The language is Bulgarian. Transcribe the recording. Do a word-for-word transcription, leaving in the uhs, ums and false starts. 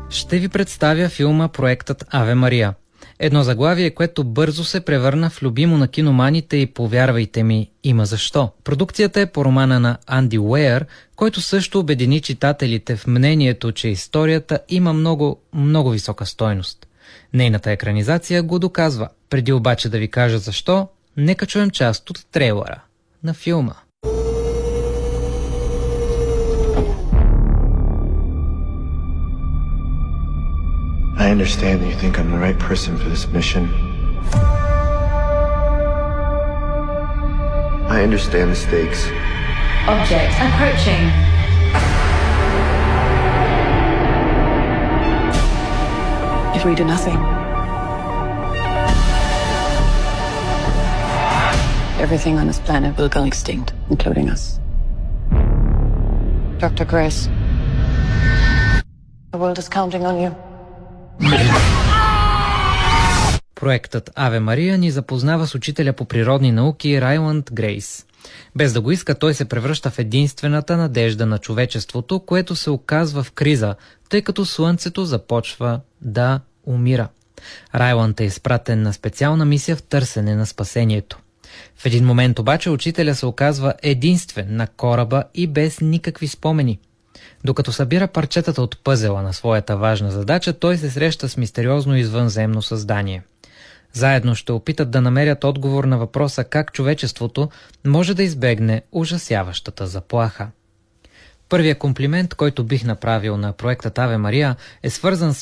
Ще ви представя филма "Проектът Аве Мария". Едно заглавие, което бързо се превърна в любимо на киноманите и, повярвайте ми, има защо. Продукцията е по романа на Анди Уеър, който също обедини читателите в мнението, че историята има много, много висока стойност. Нейната екранизация го доказва. Преди обаче да ви кажа защо, нека чуем част от трейлера на филма. I understand that you think I'm the right person for this mission. I understand the stakes. Object approaching. If we do nothing, everything on this planet will go extinct, including us. Doctor Grace, the world is counting on you. Проектът Аве Мария ни запознава с учителя по природни науки Райланд Грейс. Без да го иска, той се превръща в единствената надежда на човечеството, което се оказва в криза, тъй като Слънцето започва да умира. Райланд е изпратен на специална мисия в търсене на спасението. В един момент обаче учителя се оказва единствен на кораба и без никакви спомени. Докато събира парчетата от пъзела на своята важна задача, той се среща с мистериозно извънземно създание. Заедно ще опитат да намерят отговор на въпроса как човечеството може да избегне ужасяващата заплаха. Първият комплимент, който бих направил на проектът Аве Мария, е свързан с